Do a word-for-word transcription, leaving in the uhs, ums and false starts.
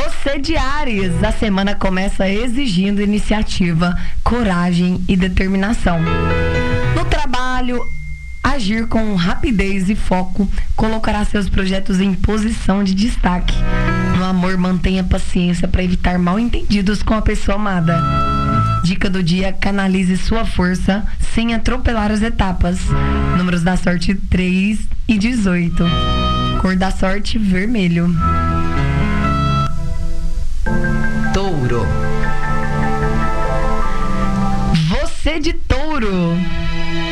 Você de Áries, a semana começa exigindo iniciativa, coragem e determinação. No trabalho, agir com rapidez e foco colocará seus projetos em posição de destaque. No amor, mantenha paciência para evitar mal-entendidos com a pessoa amada. Dica do dia: canalize sua força sem atropelar as etapas. Números da sorte: três e dezoito. Cor da sorte: vermelho. Touro. Você de Touro,